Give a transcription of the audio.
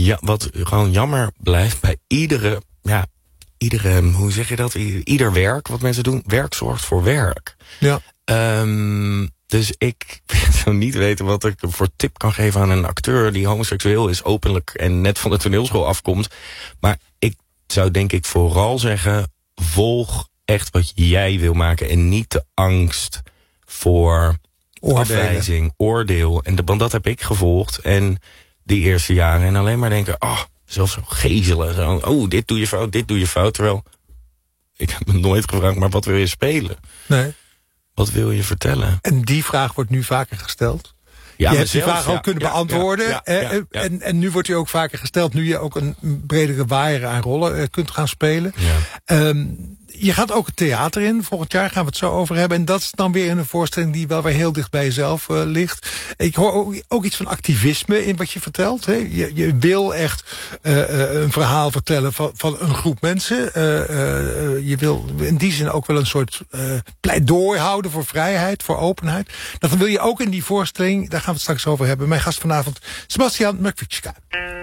Ja, wat gewoon jammer blijft bij iedere, hoe zeg je dat? Ieder werk wat mensen doen, werk zorgt voor werk. Ja. Dus ik zou niet weten wat ik voor tip kan geven aan een acteur die homoseksueel is, openlijk en net van de toneelschool afkomt. Maar ik zou denk ik vooral zeggen, volg echt wat jij wil maken en niet de angst voor afwijzing, oordeel. Want dat heb ik gevolgd en die eerste jaren. En alleen maar denken, zelfs zo gezelen. Zo, dit doe je fout. Terwijl, ik heb me nooit gevraagd, maar wat wil je spelen? Nee. Wat wil je vertellen? En die vraag wordt nu vaker gesteld. Ja, je hebt die vraag ook kunnen beantwoorden. En nu wordt die ook vaker gesteld, nu je ook een bredere waaier aan rollen kunt gaan spelen. Ja. Je gaat ook het theater in. Volgend jaar gaan we het zo over hebben. En dat is dan weer een voorstelling die wel weer heel dicht bij jezelf ligt. Ik hoor ook iets van activisme in wat je vertelt. Hè? Je wil echt een verhaal vertellen van een groep mensen. Je wil in die zin ook wel een soort pleidooi houden voor vrijheid, voor openheid. Dat wil je ook in die voorstelling. Daar gaan we het straks over hebben. Mijn gast vanavond, Sebastian Mrkwiczka.